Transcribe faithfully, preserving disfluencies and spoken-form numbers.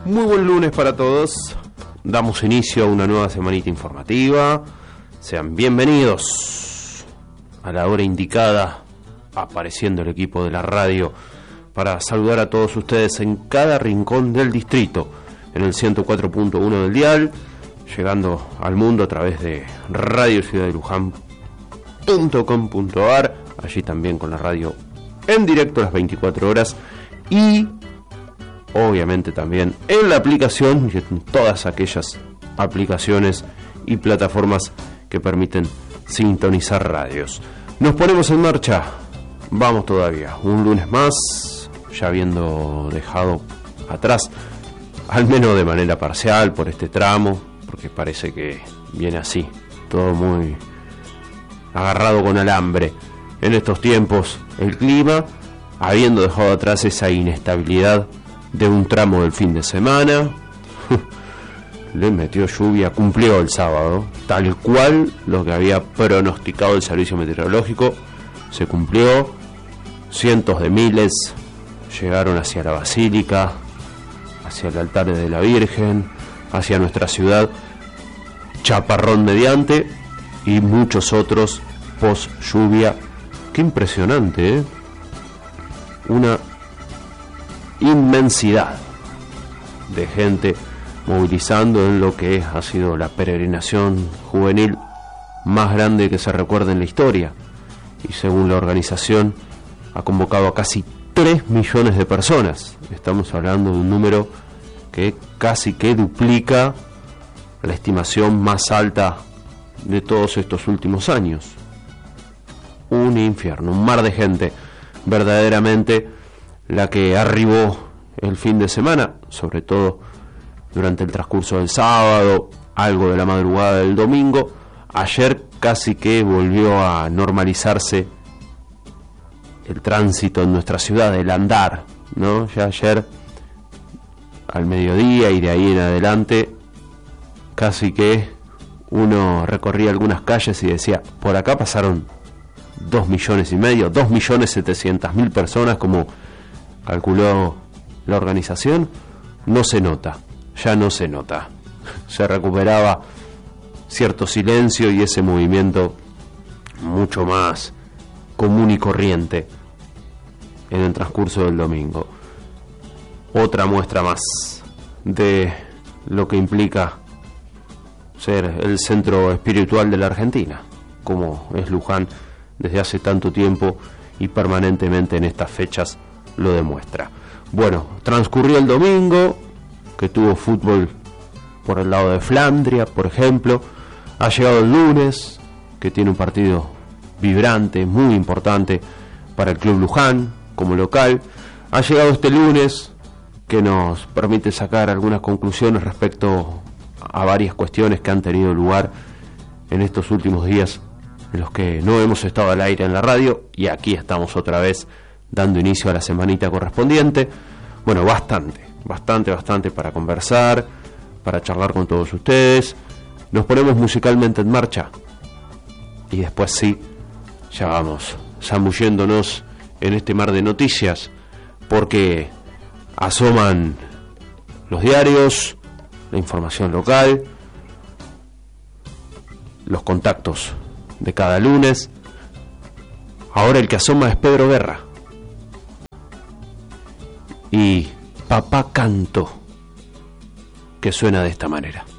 Muy buen lunes para todos. Damos inicio a una nueva semanita informativa. Sean bienvenidos a la hora indicada, apareciendo el equipo de la radio para saludar a todos ustedes en cada rincón del distrito, en el ciento cuatro punto uno del dial, llegando al mundo a través de radio ciudad de luján punto com punto a r, allí también con la radio en directo las veinticuatro horas y obviamente también en la aplicación y en todas aquellas aplicaciones y plataformas que permiten sintonizar radios. Nos ponemos en marcha, vamos todavía, un lunes más, ya habiendo dejado atrás, al menos de manera parcial por este tramo, porque parece que viene así, todo muy agarrado con alambre en estos tiempos, el clima, habiendo dejado atrás esa inestabilidad de un tramo del fin de semana. Le metió lluvia, cumplió el sábado, tal cual lo que había pronosticado el servicio meteorológico, se cumplió. Cientos de miles llegaron hacia la basílica, hacia el altar de la Virgen, hacia nuestra ciudad, chaparrón mediante, y muchos otros post lluvia. Qué impresionante, ¿eh? Una inmensidad de gente movilizando en lo que ha sido la peregrinación juvenil más grande que se recuerda en la historia, y según la organización ha convocado a casi tres millones de personas. Estamos hablando de un número que casi que duplica la estimación más alta de todos estos últimos años. Un infierno, un mar de gente, verdaderamente la que arribó el fin de semana, sobre todo durante el transcurso del sábado, algo de la madrugada del domingo. Ayer casi que volvió a normalizarse el tránsito en nuestra ciudad, el andar, ¿no? Ya ayer al mediodía y de ahí en adelante casi que uno recorría algunas calles y decía, por acá pasaron dos millones y medio, dos millones setecientas mil personas, como calculó la organización. No se nota, ya no se nota. Se recuperaba cierto silencio y ese movimiento mucho más común y corriente en el transcurso del domingo. Otra muestra más de lo que implica ser el centro espiritual de la Argentina, como es Luján desde hace tanto tiempo y permanentemente en estas fechas lo demuestra. Bueno, transcurrió el domingo, que tuvo fútbol por el lado de Flandria, por ejemplo. Ha llegado el lunes, que tiene un partido vibrante, muy importante para el Club Luján como local. Ha llegado este lunes, que nos permite sacar algunas conclusiones respecto a varias cuestiones que han tenido lugar en estos últimos días en los que no hemos estado al aire en la radio, y aquí estamos otra vez dando inicio a la semanita correspondiente. Bueno, bastante, bastante, bastante para conversar, para charlar con todos ustedes. Nos ponemos musicalmente en marcha y después sí, ya vamos zambulléndonos en este mar de noticias, porque asoman los diarios, la información local, los contactos de cada lunes. Ahora el que asoma es Pedro Guerra y Papá Canto, que suena de esta manera.